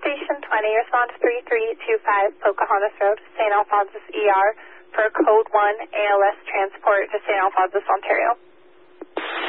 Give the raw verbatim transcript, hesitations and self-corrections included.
Station twenty, response three three two five, Pocahontas Road, Saint Alphonsus E R, for Code one A L S transport to Saint Alphonsus, Ontario.